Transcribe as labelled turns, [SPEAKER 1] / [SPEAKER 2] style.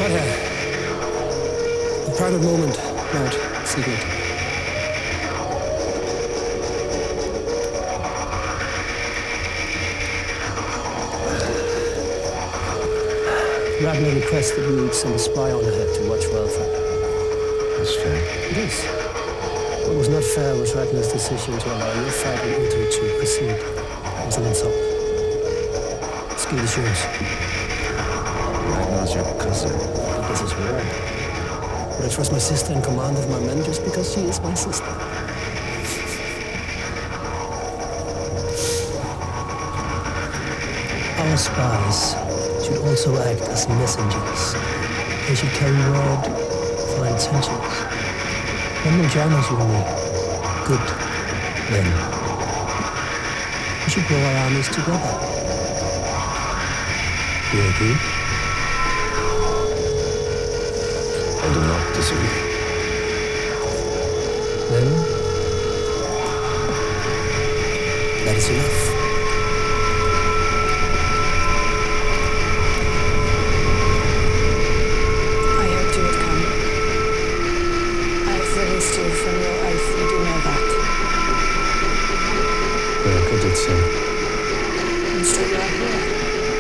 [SPEAKER 1] A private moment, Lord Sigurd. Ragnar requested we would send a spy on ahead to watch well for her.
[SPEAKER 2] That's fair.
[SPEAKER 1] It is. What was not fair was Ragnar's decision to allow your fight with Uhtred to proceed. That was an insult. Skill is yours.
[SPEAKER 2] Ragnar's your cousin.
[SPEAKER 1] This is wrong. Would I trust my sister in command of my men just because she is my sister? Our spies should also act as messengers. They should carry word of our intentions. Men will join us, you and me. Good men. We should grow our armies together. Do you agree?
[SPEAKER 2] I do not disagree.
[SPEAKER 1] Then, that is enough.
[SPEAKER 3] I hoped you would come. I've released you from your oath, you do know that.
[SPEAKER 2] Berica did so.
[SPEAKER 3] And still you are here.